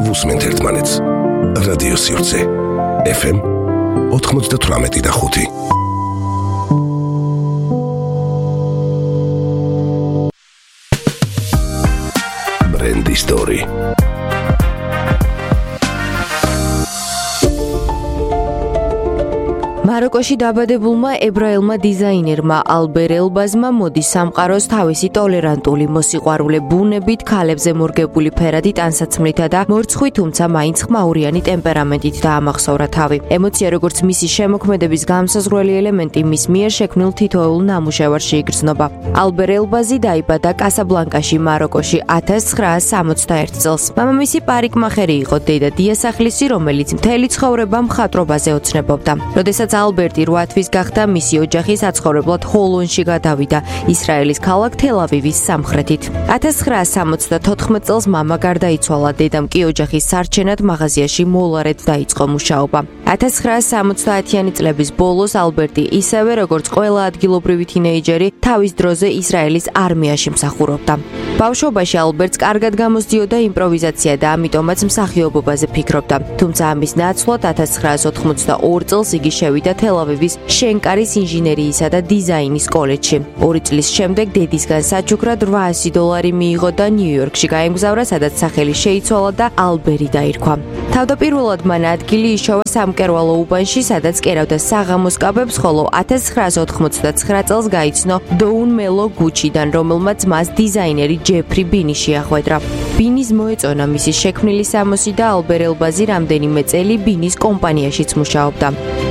გულისხმობთ ერთმანეთს. რადიო სივრცე FM 98.5. Brand Story. მაროკოში დაბადებულმა ებრაელმა დიზაინერმა ალბერ ელბაზმა მოდის სამყაროს თავისი ტოლერანტული მოსიყვარულე ბუნებით, ქალებზე მორგებული ფერადი ტანსაცმლითა და მორცხვი, თუმცა მაინც ხმაურიანი ტემპერამენტით დაამახსოვრა თავი. ემოცია, როგორც მისი შემოქმედების გამსაზღვრელი ელემენტი, მის მიერ შექმნილ თითოეულ ნამუშევარში იგრძნობა. ალბერ ელბაზი დაიბადა კასაბლანკაში, მაროკოში 1961 წელს. მამამისი პარიკმახერი იყო, დედა დიასახლისი, რომელიც მთელი ცხოვრება მხატვრობაზე ოცნებობდა. როდესაც ალბერტი 8 თვის გახდა, მისი ოჯახი საცხოვრებლად ჰოლონში გადავიდა, ისრაელის ქალაქ თელ-ავივის სამხრეთით. 1974 წელს მამა გარდაიცვალა, დედამ კი ოჯახის სარჩენად მაღაზიაში მოლარედ დაიწყო მუშაობა. 1970-იანი წლების ბოლოს ალბერტი ისევე როგორც ყველა ადგილობრივი თინეიჯერი თავის დროზე ისრაელის არმიაში მსახურობდა. ბავშვობაში ალბერტს კარგად გამოსდიოდა იმპროვიზაცია და ამიტომაც მსახიობობაზე ფიქრობდა. თუმცა ამის ნაცვლად 1982 წელს იგი შევიდა თელ-ავივის შენკარის ინჟინერიისა და დიზაინის კოლეჯში. 2 წლის შემდეგ დედისგან საჩუქრად $800 მიიღო და ნიუ-იორკში გაემგზავრა, სადაც სახელი შეიცვალა და ალბერი დაირქვა. თავდაპირველად მან ადგილი იშოვა სამკერვალო უბანში, სადაც კერავდა საღამოს კაბებს, ხოლო 1989 წელს გაიცნო დოუნ მელო გუჩიდან, რომელმაც მას დიზაინერი ჯეფრი ბინი შეახვედრა. ბინის მოეწონა მისი შექმნილი სამოსი და ალბერ ელბაზი რამდენიმე წელი ბინის კომპანიაშიც მუშაობდა.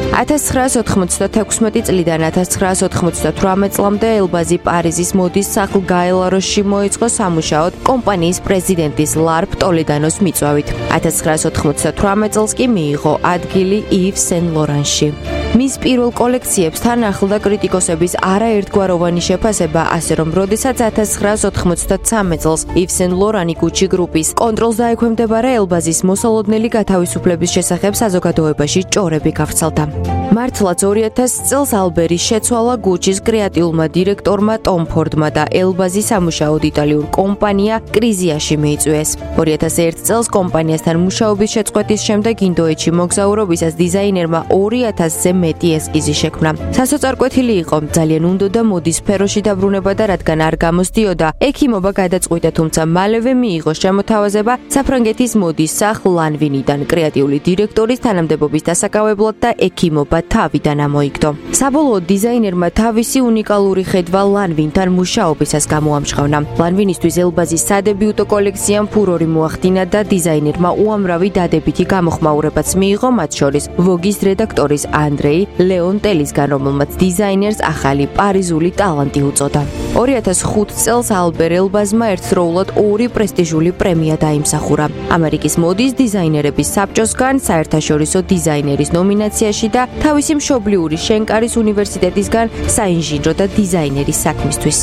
1996 წლიდან 1998 წლამდე ელბაზი პარიზის მოდის სახლ გაელაროში მოეწყო სამუშაოდ კომპანიის პრეზიდენტის ლარფ ტოლედანოს მიწვევით. 1998 წელს კი მიიღო ადგილი ივ სენ ლორანში. მის პირველ კოლექციებთან ახლდა კრიტიკოსების არაერთგვაროვანი შეფასება, ასე რომ როდესაც 1993 წელს ივ სენ ლორანი გუჩი გრუპის კონტროლს დაექვემდებარა, ელბაზის მოსალოდნელი გათავისუფლების შესახებ საზოგადოებაში ჭორები გავრცელდა. მართლაც 2000 წელს ალბერი შეცვალა გუჩის კრეატიულმა დირექტორმა ტომ ფორდმა და ელბაზი სამუშაოდ იტალიურ კომპანია კრიზიაში მიიწვიეს. 2001 წელს კომპანიასთან მუშაობის შეწყვეტის შემდეგ ინდოეთში მოგზაურობისას დიზაინერმა 2000-ზე მეტი ესკიზი შექმნა. სასოწარკვეთილი იყო, ძალიან უნდოდა მოდის სფეროში დაბრუნება და რადგან არ გამოსდიოდა, ექიმობა გადაწყვიტა, თუმცა მალევე მიიღო შემოთავაზება საფრანგეთის მოდის სახლ ლანვინიდან კრეატიული დირექტორის თანამდებობის დასაკავებლად და ექიმობა თავიდან ამოიგდო. საბოლოოდ დიზაინერმა თავისი უნიკალური ხედვა ლანვინთან მუშაობისას გამოამჟღავნა. ლანვინისთვის ელბაზის სადებიუტო კოლექციამ ფურორი მოახდინა და დიზაინერმა უამრავი დადებითი გამოხმაურებაც მიიღო, მათ შორის ვოგის რედაქტორის ანდრეი ლეონტელისგან, რომელმაც დიზაინერს ახალი პარიზული ტალანტი უწოდა. 2005 წელს ალბერ ელბაზმა ერთდროულად 2 პრესტიჟული პრემია დაიმსახურა. ამერიკის მოდის დიზაინერების საბჭოსგან, საერთაშორისო დიზაინერის ნომინაციაში და თავისი მშობლიური შენკარის უნივერსიტეტისგან საინჟინრო და დიზაინერის საქმისთვის.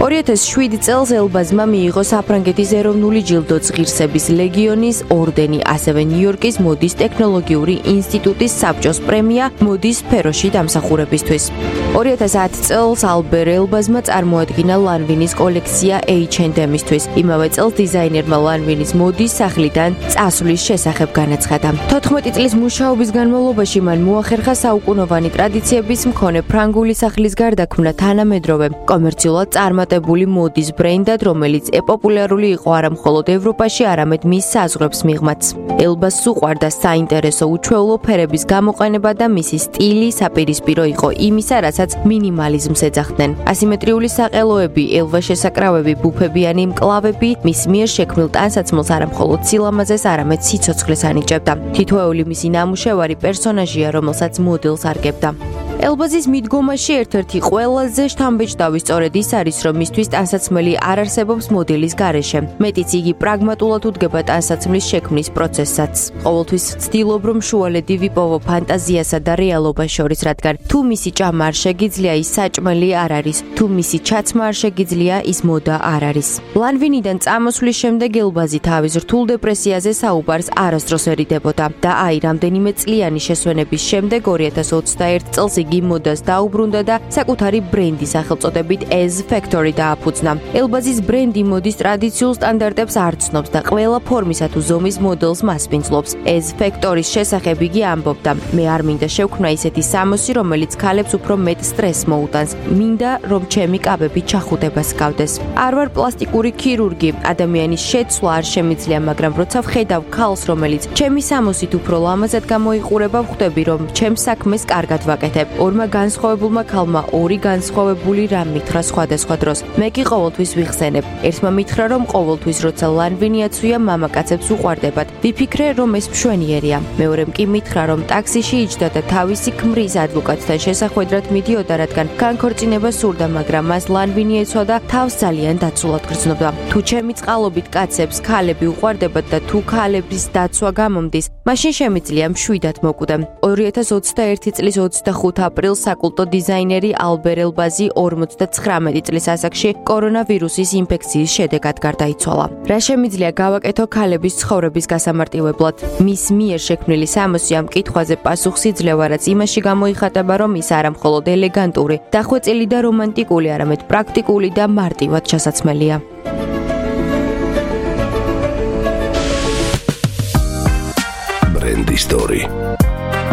2007 წელს ელბაზმა მიიღო საფრანგეთის ეროვნული ჯილდოც, ღირსების ლეგიონის ორდენი, ასევე ნიუ-იორკის მოდის ტექნოლოგიური ინსტიტუტის საბჭოს პრემია მოდის სფეროში დამსახურებისთვის. 2010 წელს ალბერ ელბაზმა წარმოადგინა ლანვინის კოლექცია H&M-ისთვის. იმავე წელს დიზაინერმა ლანვინის მოდის სახლიდან წასვლის შესახებ განაცხადა. 14 წლის მუშაობის განმავლობაში მან მოახერხა საუკუნოვანი ტრადიციების მქონე ფრანგული სახლის გარდაქმნა თანამედროვე კომერციულად წარმატებული მოდის ბრენდად, რომელიც პოპულარული იყო არა მხოლოდ ევროპაში, არამედ მის საზღვრებს მიღმაც. ელბაზს უყვარდა საინტერესო უჩვეულო ფერების გამოყენება და მისი სტილი საპირისპირო იყო იმისა, რასაც მინიმალიზმს ეძახდნენ. ასიმეტრიული საყელოები, ელვაშესაკრავები, ბუფებიანი მკლავები მის მიერ შექმნილ ტანსაცმელს არა მხოლოდ სილამაზეს, არამედ სიცოცხლეს ანიჭებდა. თითოეული მისი ნამუშევარი პერსონაჟია, რომელსაც მოდელს არგებდა. ელბაზის მიდგომაში ერთ-ერთი ყველაზე შთამბეჭდავი სწორედ ის არის, რომ მისთვის ტანსაცმელი არ არსებობს მოდელის გარეშე. მეტიც იგი პრაგმატულად უდგება ტანსაცმლის შექმნის პროცესსაც. ყოველთვის ვცდილობ, რომ შუალედი ვიპოვო ფანტაზიასა და რეალობას შორის, რადგან თუ მისი ჭამა არ შეგიძლია, ის საჭმელი არ არის, თუ მისი ჩაცმა არ შეგიძლია, ის მოდა არ არის. ლანვინიდან წამოსვლის შემდეგ ელბაზი თავის რთულ დეპრესიაზე საუბარს არასდროს ერიდებოდა და რამდენიმე წლიანი შესვენების შემდეგ 2021 წელს იგი იგი მოდას დაუბრუნდა და საკუთარი ბრენდის სახელწოდებით Ez Factory დააფუძნა. ელბაზის ბრენდი მოდის ტრადიციულ სტანდარტებს არ ცნობს და ყველა ფორმისა თუ ზომის მოდელს მასპინძლობს. Ez Factory-ის შესახებ იგი ამბობდა: "მე არ მინდა შევქმნა ისეთი სამოსი, რომელიც ქალებს უფრო მეტ სტრესს მოუტანს. მინდა, რომ ჩემი კაბები ჩახუტებას გავდეს. არ ვარ პლასტიკური ქირურგი, ადამიანის შეცვლა არ შემიძლია, მაგრამ როცა ვხედავ ქალს, რომელიც ჩემი სამოსით უფრო ლამაზად გამოიყურება, ვხვდები, რომ ჩემს საქმეს კარგად ვაკეთებ." ორმა განსხვავებულმა ქალმა ორი განსხვავებული რამ მითხრა სხვადასხვა დროს. მე კი ყოველთვის ვიხსენებ. ერთმა მითხრა, რომ ყოველთვის როცა ლანვინი აცვია, მამაკაცებს უყვარდებათ. ვიფიქრე, რომ ეს მშვენიერია. მეორემ კი მითხრა, რომ ტაქსიში იჯდა და თავისი ქმრის ადვოკატთან შესახვედრად მიდიოდა, რადგან განქორწინება სურდა, მაგრამ მას ლანვინი ეცვა და თავს ძალიან დაცულად გრძნობდა. თუ ჩემი წყალობით კაცებს ქალები უყვარდებათ და თუ ქალების დაცვა გამომდის, მაშინ შემიძლია მშვიდად მოკვდე. 2021 წლის 25 აპრილს საკულტო დიზაინერი ალბერ ელბაზი 59 წლის ასაკში კორონავირუსის ინფექციის შედეგად გარდაიცვალა. რა შემიძლია გავაკეთო ქალების ცხოვრების გასამარტივებლად? მის მიერ შექმნილი სამოსი ამ კითხვაზე პასუხს იძლევა, რაც იმაში გამოიხატება, რომ ის არა მხოლოდ ელეგანტური, დახვეწილი და რომანტიკული, არამედ პრაქტიკული და მარტივად ჩასაცმელია. Brand Story.